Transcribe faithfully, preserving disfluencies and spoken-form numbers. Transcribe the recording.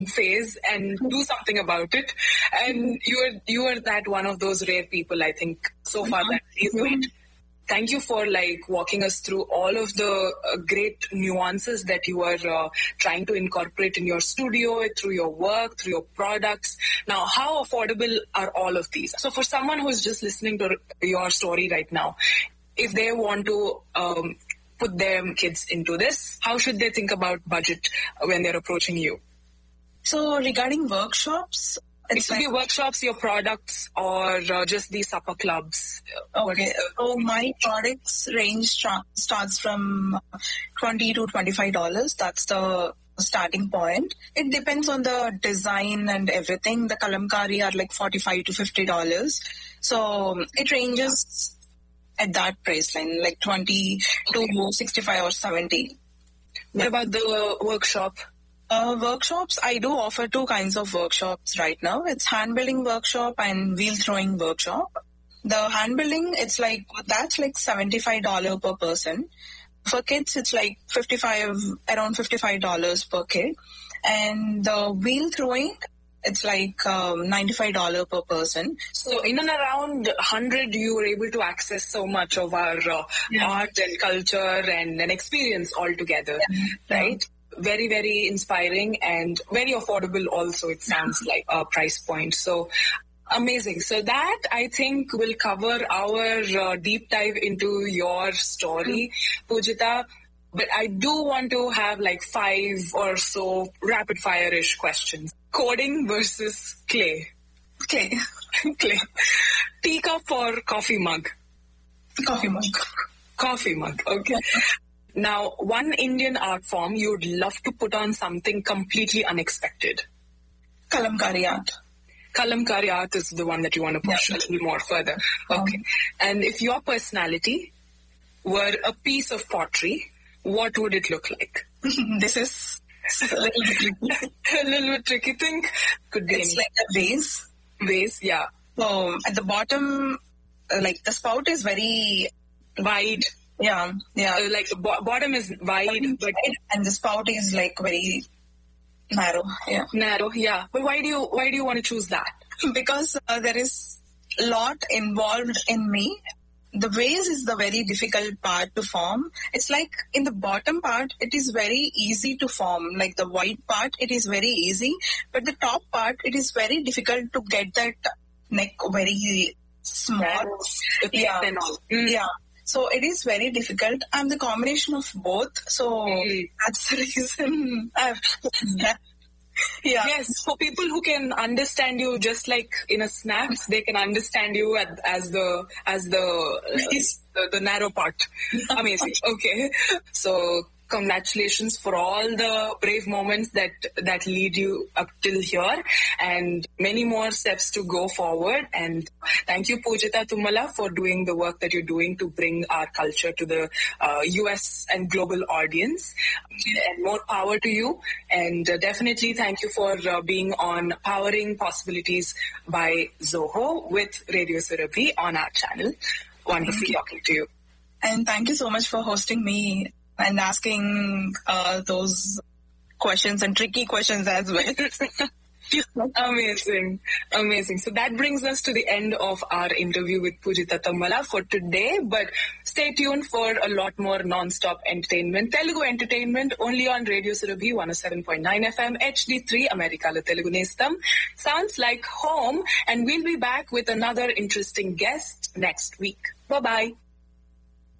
phase and do something about it. And you are you are that one of those rare people, I think, so far that is great. Thank you for like walking us through all of the uh, great nuances that you are uh, trying to incorporate in your studio, through your work, through your products. Now, how affordable are all of these? So for someone who is just listening to your story right now, if they want to um, put their kids into this, how should they think about budget when they're approaching you? So regarding workshops, it could like, be workshops, your products, or uh, just the supper clubs. Okay, so my products range tra- starts from twenty to twenty-five dollars. That's the starting point. It depends on the design and everything. The kalamkari are like forty-five to fifty dollars. So it ranges at that price line, like twenty to sixty-five or seventy. What about the workshop? Uh, workshops, I do offer two kinds of workshops right now. It's hand building workshop and wheel throwing workshop. The hand building, it's like, that's like seventy-five dollars per person. For kids, it's like fifty-five, around fifty-five dollars per kid. And the wheel throwing, it's like um, ninety-five dollars per person. So in and around one hundred, you were able to access so much of our uh, yeah. art and culture and an experience altogether, yeah. right? Yeah. Very, very inspiring and very affordable also, it sounds like, a price point. So amazing. So that, I think, will cover our uh, deep dive into your story, Poojitha. But I do want to have like five or so rapid fire-ish questions. Coding versus clay. Clay. Clay. Teacup or coffee mug? Coffee mug. Coffee mug, okay. Now, one Indian art form you'd love to put on something completely unexpected. Kalamkari art. Kalamkari art is the one that you want to push yeah. a little more further. Okay. Um, and if your personality were a piece of pottery, what would it look like? This is a little bit tricky. A little bit tricky. Think could be It's any. like a vase. Vase, yeah. So at the bottom, like the spout is very wide. Yeah, yeah. Uh, like the bo- bottom is wide, bottom but wide and the spout is like very narrow. Yeah, narrow. Yeah, but why do you why do you want to choose that? Because uh, there is a lot involved in me. The vase is the very difficult part to form. It's like in the bottom part, it is very easy to form. Like the white part, it is very easy, but the top part, it is very difficult to get that neck very small. Yeah, and all. Mm. Yeah. So it is very difficult. I'm the combination of both. So mm. that's the reason I've yeah. yeah. Yes, for people who can understand you just like in a snap, they can understand you as, as the as the, uh, the the narrow part. Amazing. Okay. So congratulations for all the brave moments that that lead you up till here, and many more steps to go forward. And thank you, Poojitha Tummala, for doing the work that you're doing to bring our culture to the uh, U S and global audience. And more power to you. And uh, definitely thank you for uh, being on Powering Possibilities by Zoho with Radio Surabhi on our channel. Wonderful talking to you. And thank you so much for hosting me and asking uh, those questions and tricky questions as well. Amazing. Amazing. So that brings us to the end of our interview with Poojitha Tummala for today. But stay tuned for a lot more non-stop entertainment. Telugu entertainment only on Radio Surabhi one oh seven point nine F M, H D three, Americala Telugu Nestam. Sounds like home. And we'll be back with another interesting guest next week. Bye-bye.